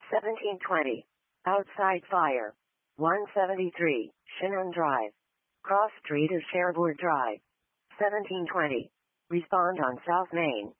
1720. Outside fire. 173, Shannon Drive. Cross Street is Cherbourg Drive. 1720. Respond on South Main.